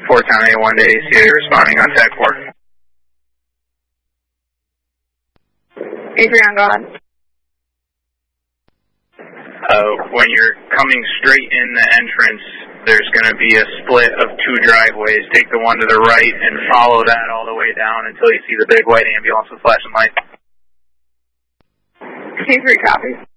Fort Town A1 to ACA responding on TAC 4. Adrian, go ahead. When you're coming straight in the entrance, there's going to be a split of two driveways. Take the one to the right and follow that all the way down until you see the big white ambulance with flashing lights. K3 copy.